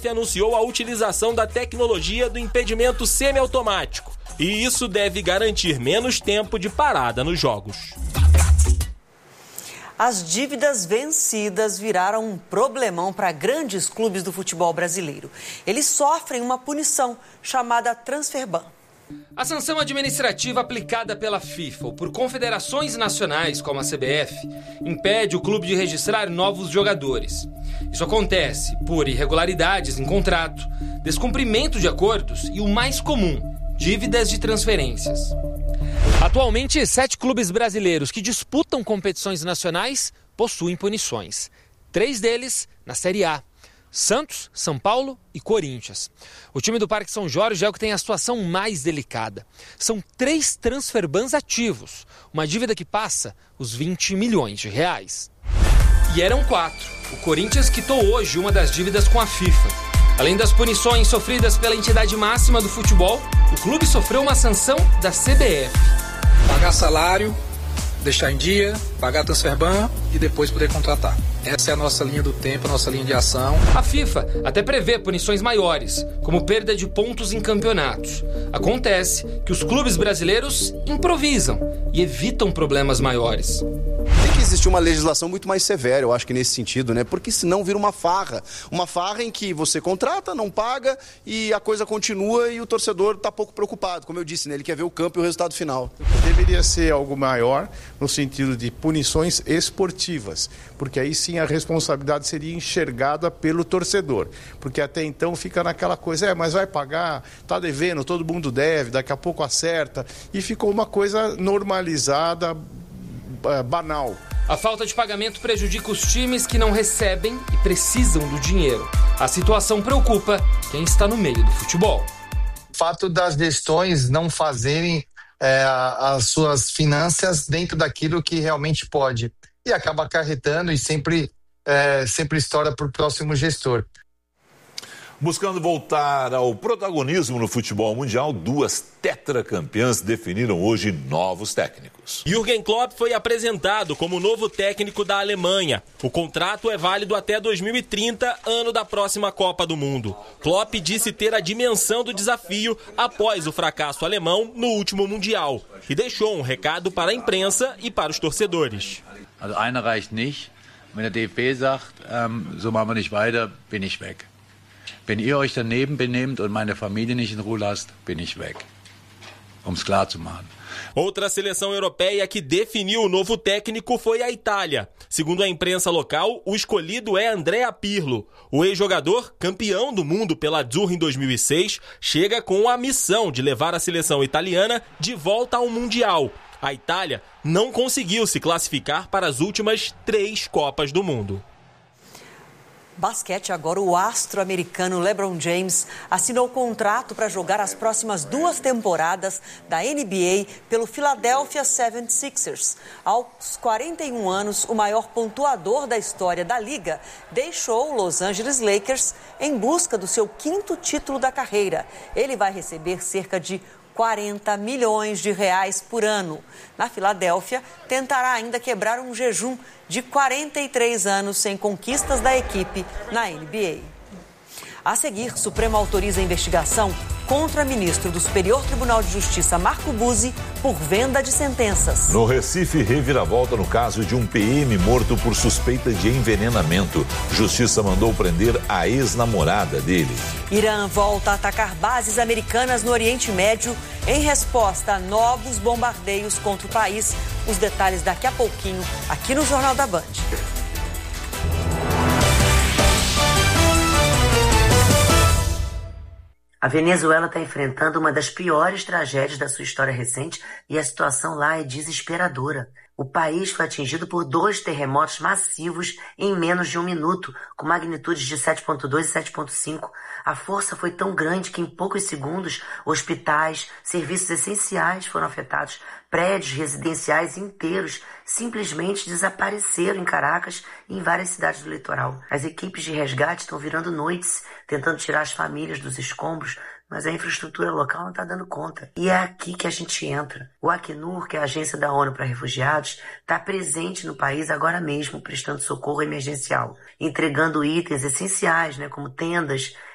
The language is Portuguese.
CBF anunciou a utilização da tecnologia do impedimento semiautomático. E isso deve garantir menos tempo de parada nos jogos. As dívidas vencidas viraram um problemão para grandes clubes do futebol brasileiro. Eles sofrem uma punição chamada transfer ban. A sanção administrativa aplicada pela FIFA ou por confederações nacionais como a CBF impede o clube de registrar novos jogadores. Isso acontece por irregularidades em contrato, descumprimento de acordos e o mais comum, dívidas de transferências. Atualmente, 7 clubes brasileiros que disputam competições nacionais possuem punições. 3 deles na Série A: Santos, São Paulo e Corinthians. O time do Parque São Jorge é o que tem a situação mais delicada. São 3 transfer bans ativos, uma dívida que passa os 20 milhões de reais. E eram 4. O Corinthians quitou hoje uma das dívidas com a FIFA. Além das punições sofridas pela entidade máxima do futebol, o clube sofreu uma sanção da CBF. Pagar salário, deixar em dia, pagar transfer ban e depois poder contratar. Essa é a nossa linha do tempo, a nossa linha de ação. A FIFA até prevê punições maiores, como perda de pontos em campeonatos. Acontece que os clubes brasileiros improvisam e evitam problemas maiores. Tem que existir uma legislação muito mais severa, eu acho que nesse sentido, né? Porque senão vira uma farra. Uma farra em que você contrata, não paga e a coisa continua e o torcedor está pouco preocupado. Como eu disse, né? Ele quer ver o campo e o resultado final. Deveria ser algo maior no sentido de punições esportivas, porque aí sim a responsabilidade seria enxergada pelo torcedor. Porque até então fica naquela coisa, mas vai pagar, está devendo, todo mundo deve, daqui a pouco acerta. E ficou uma coisa normalizada, banal. A falta de pagamento prejudica os times que não recebem e precisam do dinheiro. A situação preocupa quem está no meio do futebol. O fato das gestões não fazerem as suas finanças dentro daquilo que realmente pode. E acaba acarretando e sempre estoura para o próximo gestor. Buscando voltar ao protagonismo no futebol mundial, 2 tetracampeãs definiram hoje novos técnicos. Jürgen Klopp foi apresentado como novo técnico da Alemanha. O contrato é válido até 2030, ano da próxima Copa do Mundo. Klopp disse ter a dimensão do desafio após o fracasso alemão no último Mundial e deixou um recado para a imprensa e para os torcedores. Also einer reicht nicht. Wenn der DFB sagt, so machen wir nicht weiter, bin ich weg. Wenn ihr euch daneben benehmt und meine Familie nicht in Ruhe lasst, bin ich weg. Um es klar zu machen. Outra seleção europeia que definiu o novo técnico foi a Itália. Segundo a imprensa local, o escolhido é Andrea Pirlo. O ex-jogador, campeão do mundo pela Azzurra em 2006, chega com a missão de levar a seleção italiana de volta ao Mundial. A Itália não conseguiu se classificar para as últimas 3 Copas do Mundo. Basquete agora, o astro americano LeBron James assinou contrato para jogar as próximas 2 temporadas da NBA pelo Philadelphia 76ers. Aos 41 anos, o maior pontuador da história da liga deixou o Los Angeles Lakers em busca do seu 5º título da carreira. Ele vai receber cerca de 40 milhões de reais por ano. Na Filadélfia, tentará ainda quebrar um jejum de 43 anos sem conquistas da equipe na NBA. A seguir, Supremo autoriza a investigação contra ministro do Superior Tribunal de Justiça, Marco Buzzi, por venda de sentenças. No Recife, reviravolta no caso de um PM morto por suspeita de envenenamento. Justiça mandou prender a ex-namorada dele. Irã volta a atacar bases americanas no Oriente Médio em resposta a novos bombardeios contra o país. Os detalhes daqui a pouquinho, aqui no Jornal da Band. A Venezuela está enfrentando uma das piores tragédias da sua história recente e a situação lá é desesperadora. O país foi atingido por 2 terremotos massivos em menos de 1 minuto, com magnitudes de 7,2 e 7,5. A força foi tão grande que em poucos segundos, hospitais, serviços essenciais foram afetados. Prédios residenciais inteiros simplesmente desapareceram em Caracas e em várias cidades do litoral. As equipes de resgate estão virando noites, tentando tirar as famílias dos escombros, mas a infraestrutura local não está dando conta. E é aqui que a gente entra. O Acnur, que é a agência da ONU para refugiados, está presente no país agora mesmo, prestando socorro emergencial, entregando itens essenciais, como tendas